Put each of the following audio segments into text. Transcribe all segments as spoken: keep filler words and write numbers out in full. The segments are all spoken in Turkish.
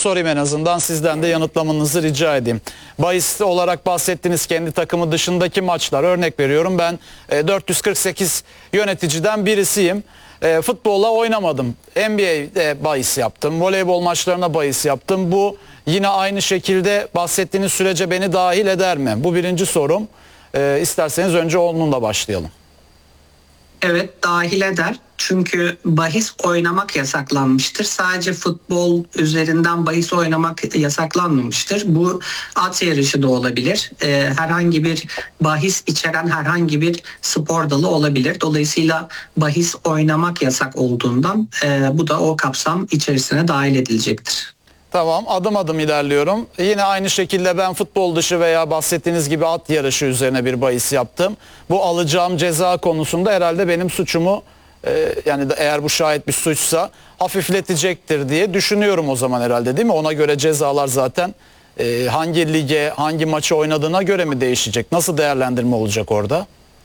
sorayım, en azından sizden de yanıtlamanızı rica edeyim. Bahis olarak bahsettiğiniz kendi takımı dışındaki maçlar, örnek veriyorum, ben e, dört yüz kırk sekiz yöneticiden birisiyim. E, futbolla oynamadım. N B A'de bahis yaptım. Voleybol maçlarına bahis yaptım. Bu yine aynı şekilde bahsettiğiniz sürece beni dahil eder mi? Bu birinci sorum. E, isterseniz önce onunla başlayalım. Evet, dahil eder. Çünkü bahis oynamak yasaklanmıştır. Sadece futbol üzerinden bahis oynamak yasaklanmamıştır. Bu at yarışı da olabilir. Ee, herhangi bir bahis içeren herhangi bir spor dalı olabilir. Dolayısıyla bahis oynamak yasak olduğundan e, bu da o kapsam içerisine dahil edilecektir. Tamam, adım adım ilerliyorum. Yine aynı şekilde ben futbol dışı veya bahsettiğiniz gibi at yarışı üzerine bir bahis yaptım. Bu alacağım ceza konusunda herhalde benim suçumu, e, yani da eğer bu şayet bir suçsa, hafifletecektir diye düşünüyorum o zaman herhalde, değil mi? Ona göre cezalar zaten e, hangi lige, hangi maçı oynadığına göre mi değişecek? Nasıl değerlendirme olacak orada?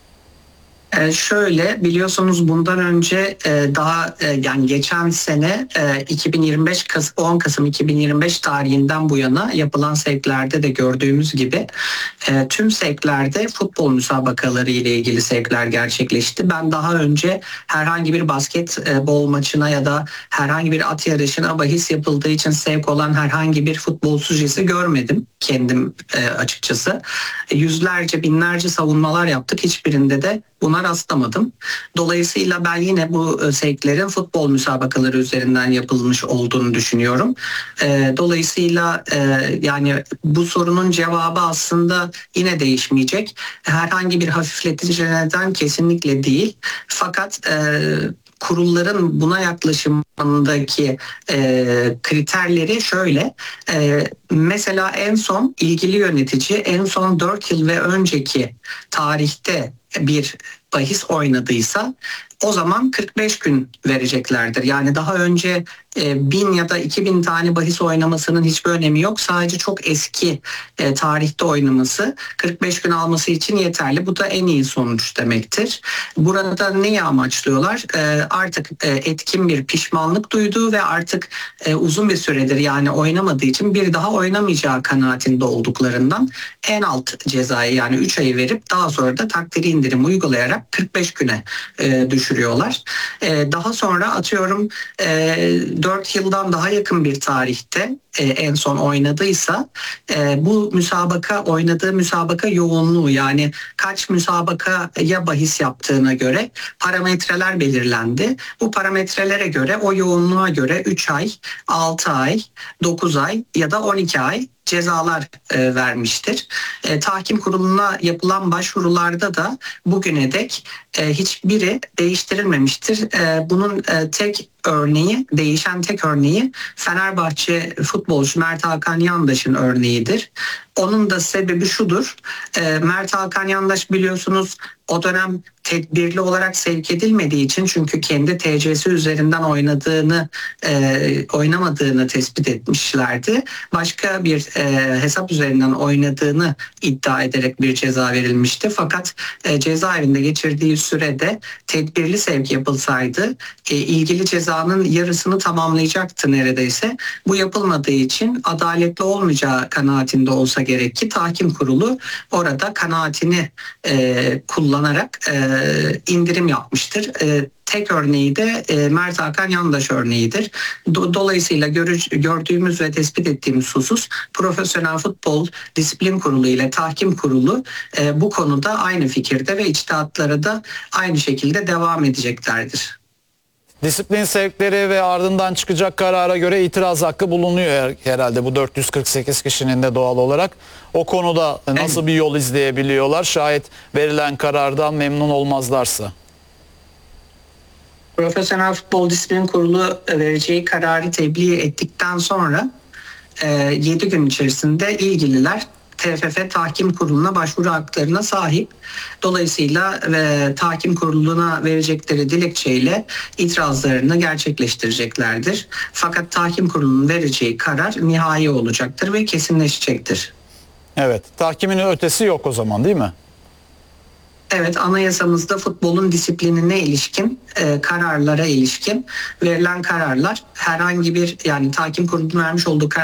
Ee, şöyle, biliyorsunuz bundan önce e, daha e, yani geçen sene e, iki bin yirmi beş Kas- on Kasım iki bin yirmi beş tarihinden bu yana yapılan sevklerde de gördüğümüz gibi e, tüm sevklerde futbol müsabakaları ile ilgili sevkler gerçekleşti. Ben daha önce herhangi bir basketbol maçına ya da herhangi bir at yarışına bahis yapıldığı için sevk olan herhangi bir futbol sujesi görmedim kendim e, açıkçası. Yüzlerce, binlerce savunmalar yaptık. Hiçbirinde de buna rastlamadım. Dolayısıyla ben yine bu sevklerin futbol müsabakaları üzerinden yapılmış olduğunu düşünüyorum. E, dolayısıyla e, yani bu sorunun cevabı aslında yine değişmeyecek. Herhangi bir hafifletici neden kesinlikle değil. Fakat e, kurulların buna yaklaşımındaki e, kriterleri şöyle. E, mesela en son ilgili yönetici en son dört yıl ve önceki tarihte bir bahis oynadıysa o zaman kırk beş gün vereceklerdir. Yani daha önce e, bin ya da iki bin tane bahis oynamasının hiçbir önemi yok. Sadece çok eski e, tarihte oynaması kırk beş gün alması için yeterli. Bu da en iyi sonuç demektir. Burada neyi amaçlıyorlar? E, artık e, etkin bir pişmanlık duyduğu ve artık e, uzun bir süredir yani oynamadığı için bir daha oynamayacağı kanaatinde olduklarından en alt cezayı yani üç ayı verip daha sonra da takdiri indirim uygulayarak kırk beş güne e, düşürüyorlar. E, daha sonra atıyorum e, dört yıldan daha yakın bir tarihte e, en son oynadıysa e, bu müsabaka oynadığı müsabaka yoğunluğu yani kaç müsabakaya bahis yaptığına göre parametreler belirlendi. Bu parametrelere göre o yoğunluğa göre üç ay, altı ay, dokuz ay ya da on iki ay cezalar e, vermiştir. E, tahkim kuruluna yapılan başvurularda da bugüne dek e, hiçbiri değiştirilmemiştir. E, bunun e, tek örneği, değişen tek örneği Fenerbahçe futbolcu Mert Hakan Yandaş'ın örneğidir. Onun da sebebi şudur. E, Mert Hakan Yandaş biliyorsunuz o dönem tedbirli olarak sevk edilmediği için çünkü kendi T C'si üzerinden oynadığını, e, oynamadığını tespit etmişlerdi. Başka bir e, hesap üzerinden oynadığını iddia ederek bir ceza verilmişti. Fakat e, cezaevinde geçirdiği sürede tedbirli sevk yapılsaydı e, ilgili cezanın yarısını tamamlayacaktı neredeyse. Bu yapılmadığı için adaletli olmayacağı kanaatinde olsa gerek ki tahkim kurulu orada kanaatini e, kullanarak e, indirim yapmıştır. E, tek örneği de e, Mert Hakan Yandaş örneğidir. Do- dolayısıyla görü- gördüğümüz ve tespit ettiğimiz husus Profesyonel Futbol Disiplin Kurulu ile Tahkim Kurulu e, bu konuda aynı fikirde ve içtihatları da aynı şekilde devam edeceklerdir. Disiplin sevkleri ve ardından çıkacak karara göre itiraz hakkı bulunuyor herhalde bu dört yüz kırk sekiz kişinin de doğal olarak. O konuda nasıl bir yol izleyebiliyorlar şayet verilen karardan memnun olmazlarsa? Profesyonel Futbol Disiplin Kurulu vereceği kararı tebliğ ettikten sonra yedi gün içerisinde ilgililer T F F Tahkim Kurulu'na başvuru haklarına sahip. Dolayısıyla ve Tahkim Kurulu'na verecekleri dilekçeyle itirazlarını gerçekleştireceklerdir. Fakat Tahkim Kurulu'nun vereceği karar nihai olacaktır ve kesinleşecektir. Evet, tahkimin ötesi yok o zaman, değil mi? Evet, anayasamızda futbolun disiplinine ilişkin e, kararlara ilişkin verilen kararlar herhangi bir yani tahkim kurulunun vermiş olduğu karar